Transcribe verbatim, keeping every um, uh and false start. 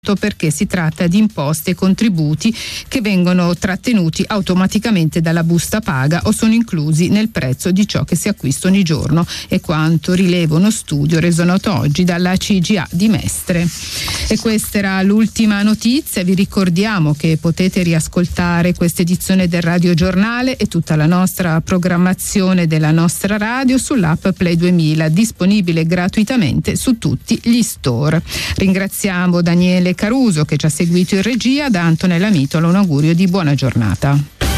perché si tratta di imposte e contributi che vengono trattenuti automaticamente dalla busta paga o sono inclusi nel prezzo di ciò che si acquista ogni giorno, e quanto rileva uno studio reso noto oggi dalla C G A di Mestre. E questa era l'ultima notizia. Vi ricordiamo che potete riascoltare questa edizione del Radio Giornale e tutta la nostra programmazione della nostra radio sull'app Play duemila, disponibile gratuitamente su tutti gli store. Ringraziamo Daniele Caruso che ci ha seguito in regia. Da Antonella Mitola un augurio di buona giornata.